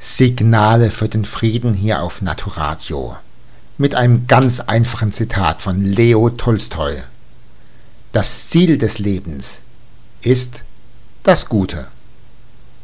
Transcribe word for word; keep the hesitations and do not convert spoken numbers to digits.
Signale für den Frieden hier auf Naturadio mit einem ganz einfachen Zitat von Leo Tolstoi: Das Ziel des Lebens ist das Gute.